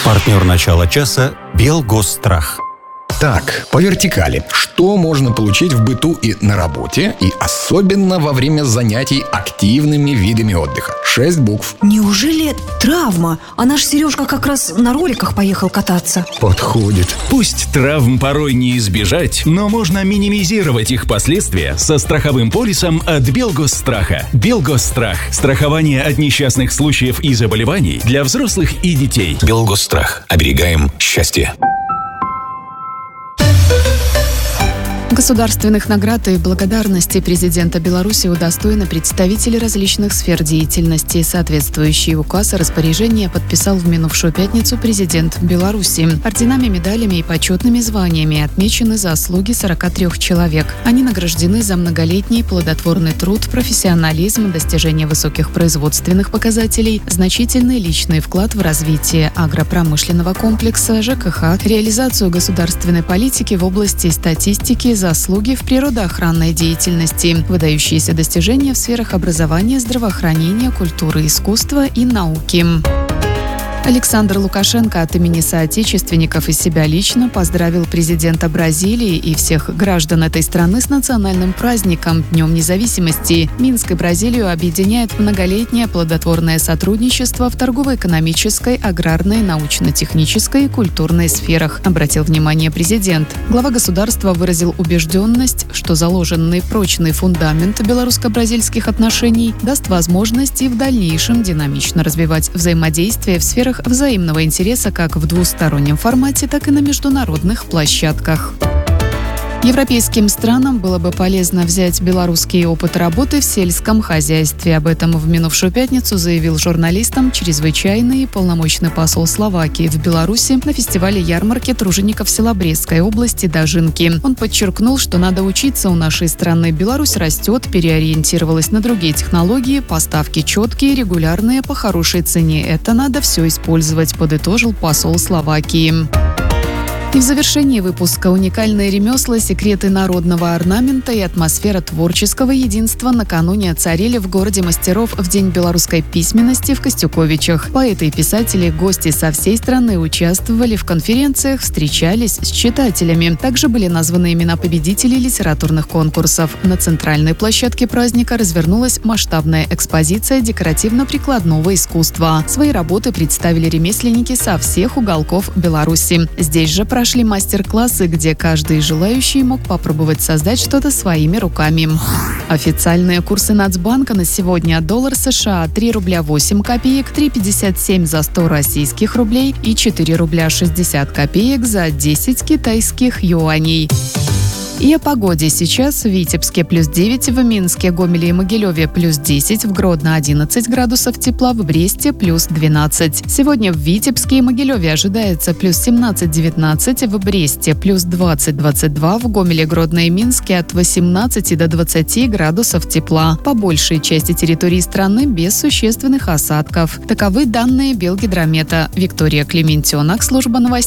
Партнер начала часа «Белгосстрах». Так, по вертикали. Что можно получить в быту и на работе, и особенно во время занятий активными видами отдыха? 6 букв. Неужели травма? А наш Сережка как раз на роликах поехал кататься. Подходит. Пусть травм порой не избежать, но можно минимизировать их последствия со страховым полисом от Белгосстраха. Белгосстрах. Страхование от несчастных случаев и заболеваний для взрослых и детей. Белгосстрах. Оберегаем счастье. Государственных наград и благодарности президента Беларуси удостоены представители различных сфер деятельности. Соответствующий указ и распоряжение подписал в минувшую пятницу президент Беларуси. Орденами, медалями и почетными званиями отмечены заслуги 43 человек. Они награждены за многолетний плодотворный труд, профессионализм, достижение высоких производственных показателей, значительный личный вклад в развитие агропромышленного комплекса, ЖКХ, реализацию государственной политики в области статистики, заслуги в природоохранной деятельности, выдающиеся достижения в сферах образования, здравоохранения, культуры, искусства и науки. Александр Лукашенко от имени соотечественников и себя лично поздравил президента Бразилии и всех граждан этой страны с национальным праздником – Днем независимости. Минск и Бразилию объединяет многолетнее плодотворное сотрудничество в торгово-экономической, аграрной, научно-технической и культурной сферах, обратил внимание президент. Глава государства выразил убежденность, что заложенный прочный фундамент белорусско-бразильских отношений даст возможность и в дальнейшем динамично развивать взаимодействие в сферах взаимного интереса как в двустороннем формате, так и на международных площадках. Европейским странам было бы полезно взять белорусский опыт работы в сельском хозяйстве. Об этом в минувшую пятницу заявил журналистам чрезвычайный и полномочный посол Словакии в Беларуси на фестивале ярмарки тружеников села Брестской области Дожинки. Он подчеркнул, что надо учиться у нашей страны. Беларусь растет, переориентировалась на другие технологии, поставки четкие, регулярные, по хорошей цене. Это надо все использовать, подытожил посол Словакии. И в завершении выпуска уникальные ремесла, секреты народного орнамента и атмосфера творческого единства накануне царили в городе мастеров в День белорусской письменности в Костюковичах. Поэты и писатели, гости со всей страны участвовали в конференциях, встречались с читателями. Также были названы имена победителей литературных конкурсов. На центральной площадке праздника развернулась масштабная экспозиция декоративно-прикладного искусства. Свои работы представили ремесленники со всех уголков Беларуси. Здесь же прошли мастер-классы, где каждый желающий мог попробовать создать что-то своими руками. Официальные курсы Нацбанка на сегодня: доллар США 3 рубля 8 копеек, 3,57 за 100 российских рублей и 4 рубля 60 копеек за 10 китайских юаней. И о погоде. Сейчас в Витебске +9, в Минске, Гомеле и Могилеве +10, в Гродно 11 градусов тепла, в Бресте +12. Сегодня в Витебске и Могилеве ожидается +17-19, в Бресте +20-22, в Гомеле, Гродно и Минске от 18 до 20 градусов тепла. По большей части территории страны без существенных осадков. Таковы данные Белгидромета. Виктория Клементьонок, служба новостей.